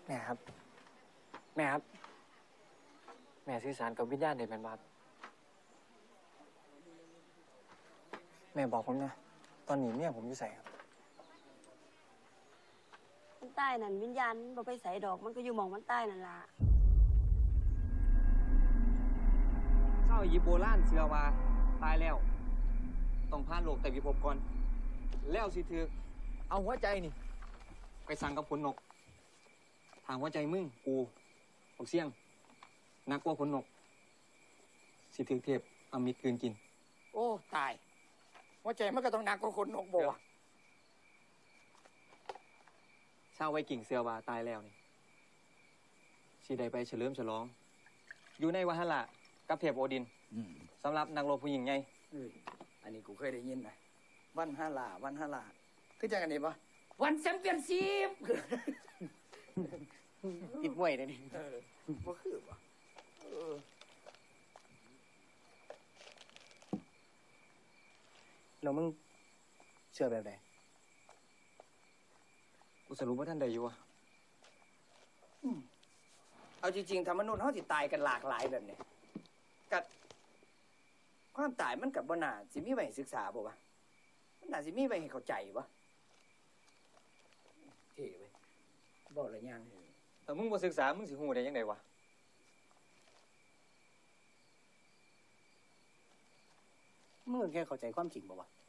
แม่ครับ แม่ครับ แม่สื่อสารกับวิญญาณได้แม่นบ่ครับแม่บอกผมนะตอนนี้เมียผมอยู่ไสครับมันใต้นั่นวิญญาณมันบ่ไปใส่ดอกมันก็อยู่หม่องมันใต้นั่นล่ะเจ้าอีโบราณเชื่อว่าตายแล้วต้องผ่านโลกแต่วิภพก่อนแล้วสิถือเอาหัวใจนี่ไปสั่งกับขนนกทางหัวใจมึงกูบอกเสี่ยงนักกว่าขนนกสิถือเทพอมิตรกลืนกินโอ้ตายหัวใจมันก็ต้องหนักกว่าคนนกบ่วะชาวไวกิ่งเสือว่าตายแล้วนี่สิได้ไปเฉลิมฉลอง อยู่ในวาหละกับเทพโอดินสำหรับนักรบผู้หญิงไงอันนี้กูเคยได้ยินนะวันฮาลาวันฮาลาคือจังกันนี่ปะวันแชมเปี้ยนชิพติดมวยเลยนี่บ่คือปะแล้วมึงเชื่อแบบไหนกูสรุปว่าท่านใดอยู่วะเอาจริงๆธรรมนุษย์เขาสิตายกันหลากหลายแบบนี้กับความตายมันกับบ่น่าสิมีไว้ให้ศึกษาบ่วะมันน่าสิมีไว้ให้เข้าใจวะเท่เว้ยบอกอะไรยังแต่มึงบ่ศึกษามึงสิฮู้ได้ยังไงวะมึงแค่เข้าใจความจริงบ่วะ